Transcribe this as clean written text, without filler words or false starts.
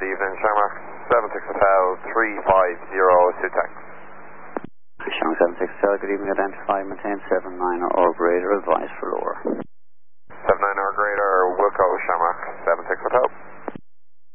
good evening, Shamrock 76 Hotel 350 tanks. Shamrock 76 Hotel, good evening, identify, maintain 79 or greater, advice for lower.